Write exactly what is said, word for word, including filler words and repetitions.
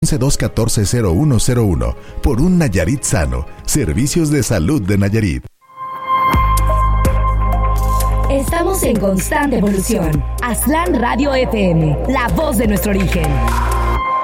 once dos catorce cero uno cero uno. Por un Nayarit sano. Servicios de Salud de Nayarit. Estamos en constante evolución. Aztlán Radio F M, la voz de nuestro origen.